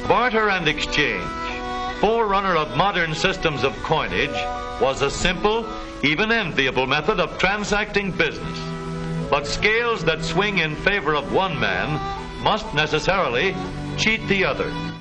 Barter and exchange, forerunner of modern systems of coinage, was a simple, even enviable method of transacting business. But scales that swing in favor of one man must necessarily cheat the other.